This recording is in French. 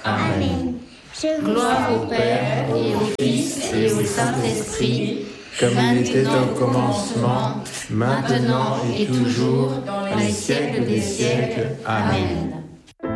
Amen. Gloire au Père et au Fils et au Saint-Esprit, comme il était au commencement, maintenant et toujours, dans les siècles des siècles. Amen.